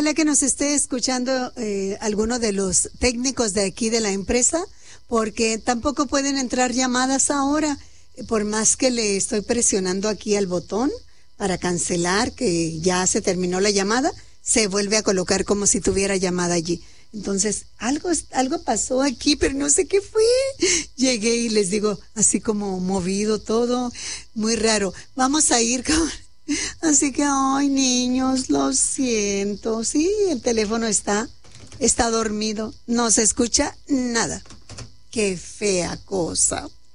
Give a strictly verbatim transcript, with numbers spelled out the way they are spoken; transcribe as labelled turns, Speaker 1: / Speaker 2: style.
Speaker 1: Ojalá que nos esté escuchando eh, alguno de los técnicos de aquí de la empresa, porque tampoco pueden entrar llamadas ahora, por más que le estoy presionando aquí al botón para cancelar, que ya se terminó la llamada, se vuelve a colocar como si tuviera llamada allí. Entonces, algo, algo pasó aquí, pero no sé qué fue. Llegué y les digo, así como movido todo, muy raro. Vamos a ir con... Así que, ay, niños, lo siento. Sí, el teléfono está, está dormido. No se escucha nada. Qué fea cosa.